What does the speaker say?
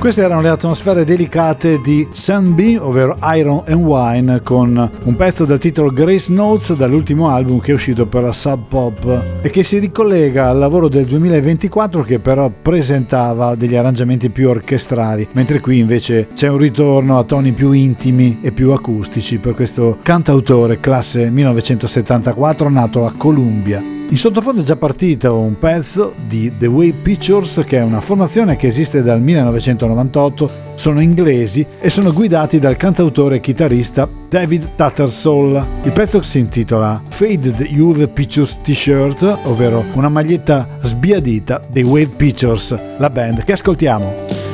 Queste erano le atmosfere delicate di Sunbeam, ovvero Iron and Wine, con un pezzo dal titolo Grace Notes dall'ultimo album che è uscito per la Sub Pop e che si ricollega al lavoro del 2024 che però presentava degli arrangiamenti più orchestrali, mentre qui invece c'è un ritorno a toni più intimi e più acustici per questo cantautore classe 1974 nato a Columbia. In sottofondo è già partito un pezzo di The Wave Pictures, che è una formazione che esiste dal 1998, sono inglesi e sono guidati dal cantautore e chitarrista David Tattersall. Il pezzo si intitola Faded Wave Pictures T-shirt, ovvero una maglietta sbiadita dei Wave Pictures, la band che ascoltiamo.